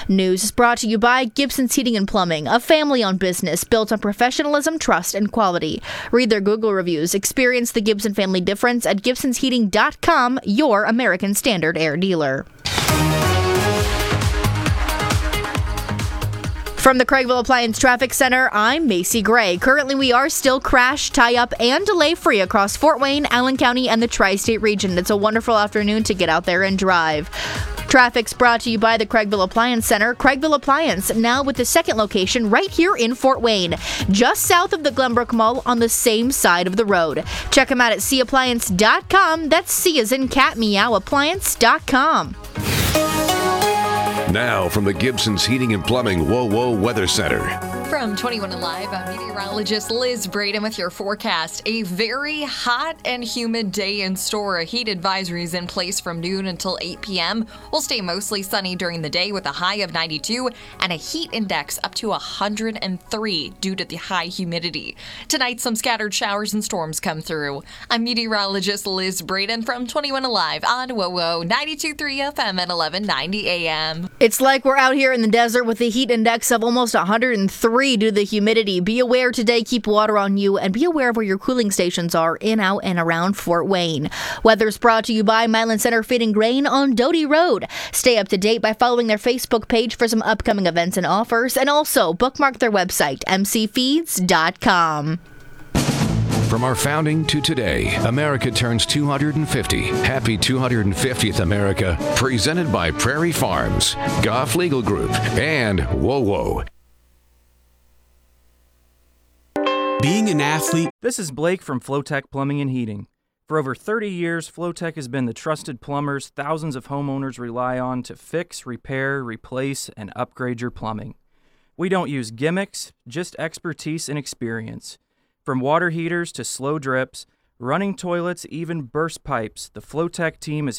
News is brought to you by Gibson's Heating and Plumbing, a family-owned business built on professionalism, trust, and quality. Read their Google reviews. Experience the Gibson family difference at GibsonsHeating.com, your American Standard air dealer. From the Craigville Appliance Traffic Center, I'm Macy Gray. Currently, we are still crash, tie-up, and delay-free across Fort Wayne, Allen County, and the Tri-State region. It's a wonderful afternoon to get out there and drive. Traffic's brought to you by the Craigville Appliance Center. Craigville Appliance, now with the second location right here in Fort Wayne, just south of the Glenbrook Mall on the same side of the road. Check them out at cappliance.com. That's C as in cat, meow, appliance.com. Now from the Gibson's Heating and Plumbing Whoa Weather Center. From 21 Alive, I'm meteorologist Liz Braden with your forecast. A very hot and humid day in store. A heat advisory is in place from noon until 8 p.m. We'll stay mostly sunny during the day with a high of 92 and a heat index up to 103 due to the high humidity. Tonight, some scattered showers and storms come through. I'm meteorologist Liz Braden from 21 Alive on WOWO 92.3 FM at 1190 a.m. It's like we're out here in the desert with a heat index of almost 103 due to the humidity. Be aware today, keep water on you, and be aware of where your cooling stations are in, out, and around Fort Wayne. Weather's brought to you by Milan Center Feed and Grain on Doty Road. Stay up to date by following their Facebook page for some upcoming events and offers, and also bookmark their website, mcfeeds.com. From our founding to today, America turns 250. Happy 250th America. Presented by Prairie Farms, Goff Legal Group, and WOWO. Being an athlete. This is Blake from Flowtech Plumbing and Heating. For over 30 years, Flowtech has been the trusted plumbers thousands of homeowners rely on to fix, repair, replace, and upgrade your plumbing. We don't use gimmicks, just expertise and experience. From water heaters to slow drips, running toilets, even burst pipes, the Flowtech team is